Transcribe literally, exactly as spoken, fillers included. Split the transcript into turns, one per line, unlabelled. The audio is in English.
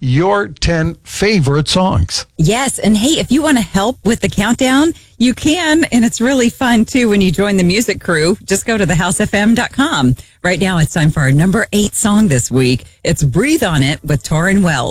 your ten favorite songs.
Yes. And hey, if you want to help with the countdown, you can. And it's really fun too when you join the music crew. Just go to the house f m dot com. Right now, it's time for our number eight song this week. It's Breathe on It with Torrin Wells.